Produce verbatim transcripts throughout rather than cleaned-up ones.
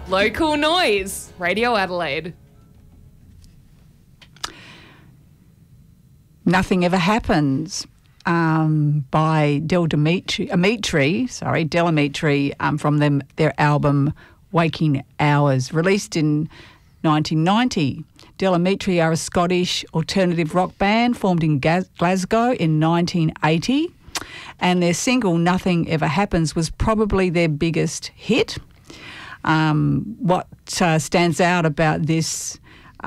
Local noise, Radio Adelaide. Nothing Ever Happens um, by Del Dimitri, Dimitri, sorry, Del Dimitri um, from them, their album Waking Hours, released in nineteen ninety. Del Dimitri are a Scottish alternative rock band formed in Gaz- Glasgow in nineteen eighty, and their single Nothing Ever Happens was probably their biggest hit. Um, what uh, stands out about this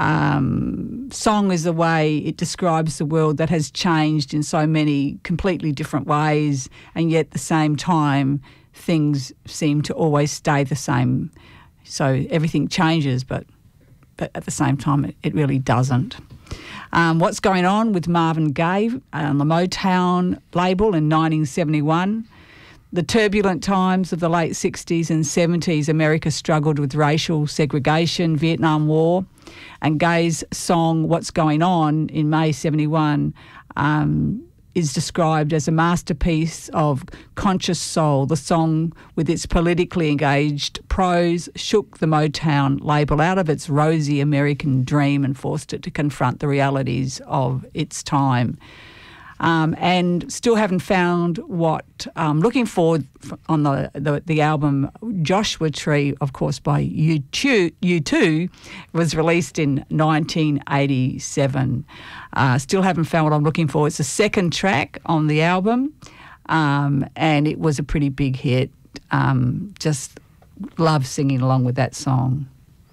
um, song is the way it describes the world that has changed in so many completely different ways, and yet at the same time things seem to always stay the same. So everything changes, but but at the same time it, it really doesn't. Um, what's going on with Marvin Gaye on the Motown label in nineteen seventy-one? The turbulent times of the late sixties and seventies, America struggled with racial segregation, Vietnam War, and Gaye's song What's Going On in May seventy-one um, is described as a masterpiece of conscious soul. The song, with its politically engaged prose, shook the Motown label out of its rosy American dream and forced it to confront the realities of its time. Um, and still haven't found what I'm um, looking for on the, the the album Joshua Tree, of course, by U two, was released in nineteen eighty-seven. Uh, still haven't found what I'm looking for. It's the second track on the album, um, and it was a pretty big hit. Um, just love singing along with that song.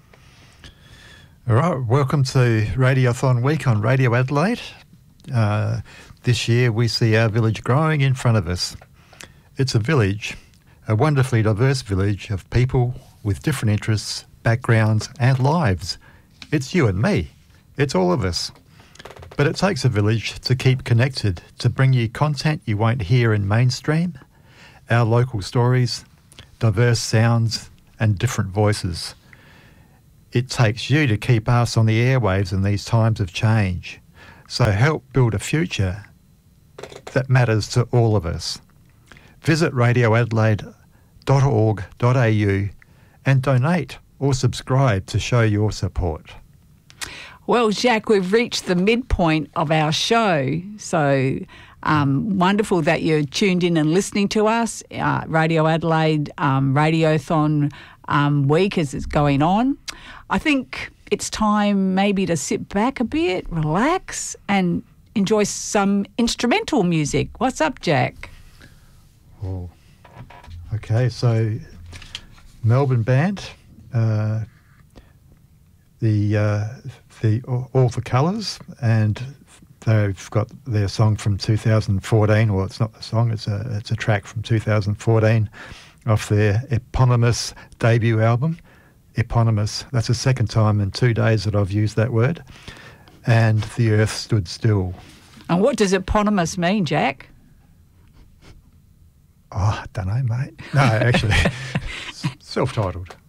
All right, welcome to Radiothon Week on Radio Adelaide. Uh, This year we see our village growing in front of us. It's a village, a wonderfully diverse village of people with different interests, backgrounds and lives. It's you and me. It's all of us. But it takes a village to keep connected, to bring you content you won't hear in mainstream, our local stories, diverse sounds and different voices. It takes you to keep us on the airwaves in these times of change. So help build a future that matters to all of us. Visit radio adelaide dot org dot a u and donate or subscribe to show your support. Well, Jack, we've reached the midpoint of our show, so um, wonderful that you're tuned in and listening to us. Uh, Radio Adelaide um, Radiothon um, week as it's going on. I think it's time maybe to sit back a bit, relax and enjoy some instrumental music. What's up, Jack? Oh, okay, so Melbourne band, uh, the uh, the All the Colours, and they've got their song from two thousand fourteen. Well, it's not the song; it's a it's a track from two thousand fourteen off their eponymous debut album. Eponymous. That's the second time in two days that I've used that word. And The Earth Stood Still. And what does eponymous mean, Jack? Oh, I don't know, mate. No, actually, self-titled.